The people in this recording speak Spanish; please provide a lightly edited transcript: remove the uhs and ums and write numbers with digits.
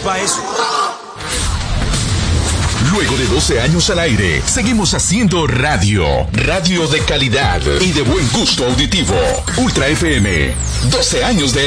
para eso. Luego de 12 años al aire, seguimos haciendo radio. Radio de calidad y de buen gusto auditivo. Ultra FM. 12 años de